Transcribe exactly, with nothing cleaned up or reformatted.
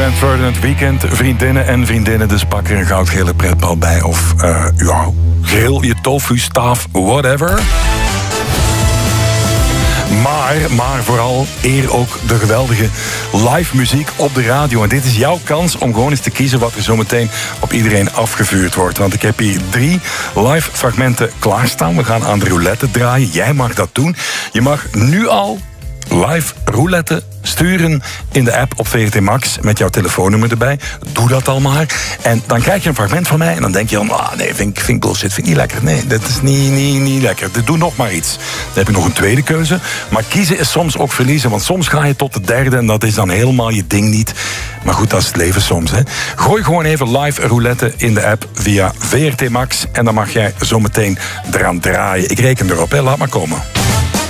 Franz Ferdinand Weekend, vriendinnen en vriendinnen. Dus pak er een goudgele pretbal bij. Of, uh, ja, grill je tofu, staaf, whatever. Maar, maar vooral eer ook de geweldige live muziek op de radio. En dit is jouw kans om gewoon eens te kiezen wat er zometeen op iedereen afgevuurd wordt. Want ik heb hier drie live fragmenten klaarstaan. We gaan aan de roulette draaien. Jij mag dat doen. Je mag nu al live roulette sturen in de app op V R T Max met jouw telefoonnummer erbij. Doe dat al maar. En dan krijg je een fragment van mij en dan denk je dan, ah nee, vind ik, vind ik bullshit, vind ik niet lekker. Nee, dat is niet, niet, niet lekker. Doe nog maar iets. Dan heb je nog een tweede keuze. Maar kiezen is soms ook verliezen, want soms ga je tot de derde en dat is dan helemaal je ding niet. Maar goed, dat is het leven soms. Hè. Gooi gewoon even live roulette in de app via V R T Max en dan mag jij zometeen eraan draaien. Ik reken erop, hè. Laat maar komen.